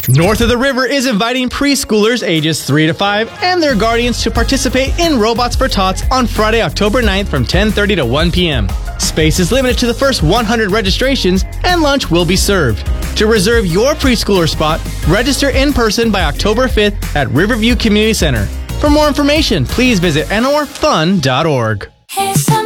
North of the River is inviting preschoolers ages 3 to 5 and their guardians to participate in Robots for Tots on Friday, October 9th from 10:30 to 1 p.m. Space is limited to the first 100 registrations and lunch will be served. To reserve your preschooler spot, register in person by October 5th at Riverview Community Center. For more information, please visit norfun.org. Hey,